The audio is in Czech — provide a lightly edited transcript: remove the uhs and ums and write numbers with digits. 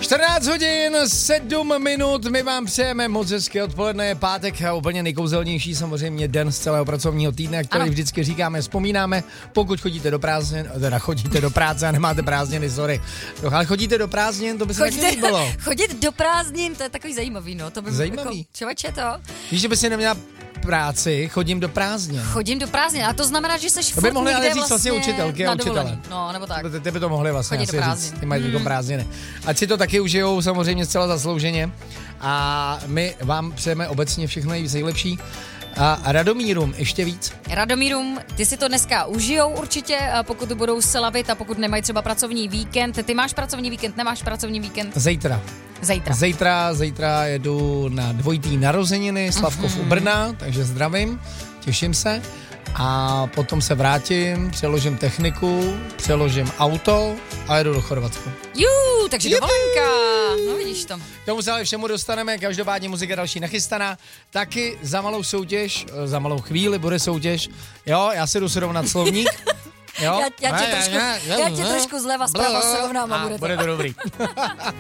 14 hodin, 7 minut, my vám přejeme moc hezké odpoledne, je pátek a úplně nejkouzelnější samozřejmě den z celého pracovního týdne, který vždycky říkáme, vzpomínáme, pokud chodíte do prázdnin, teda chodíte do práce a nemáte prázdniny, sorry, ale chodíte do prázdnin, to by se taky líbilo. Chodit do prázdnin, to je takový zajímavý, no. To by zajímavý. Jako, člověče to. Víš, že by si neměla práci, chodím do prázdnin. Chodím do prázdnin, a to znamená, že seš to by furt mohli ale někde říct vlastně učitelky a učitele. No, nebo tak. Ty by to mohli vlastně chodit asi říct, ty mají jako prázdniny. Ať si to taky užijou samozřejmě zcela zaslouženě a my vám přejeme obecně všechno nejlepší. A Radomírům ještě víc. Radomírům, ty si to dneska užijou určitě, pokud budou slavit a pokud nemají třeba pracovní víkend. Ty máš pracovní víkend, nemáš pracovní víkend? Zítra jedu na dvojitý narozeniny Slavkov u Brna, takže zdravím, těším se. A potom se vrátím, přeložím techniku, přeložím auto a jedu do Chorvatska. Takže dovolenka. No vidíš to. K tomu se ale všemu dostaneme, každopádně muzika další nachystaná. Taky za malou soutěž, za malou chvíli bude soutěž. Jo, já si jdu srovnat slovník. Jo? Já tě trošku zleva zprava srovnám a bude to dobrý.